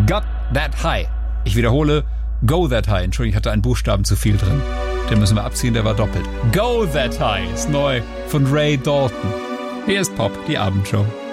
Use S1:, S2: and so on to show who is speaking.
S1: Got That High. Ich wiederhole, Go That High. Entschuldigung, ich hatte einen Buchstaben zu viel drin. Den müssen wir abziehen, der war doppelt. Go That High ist neu von Ray Dalton. Hier ist Pop, die Abendshow.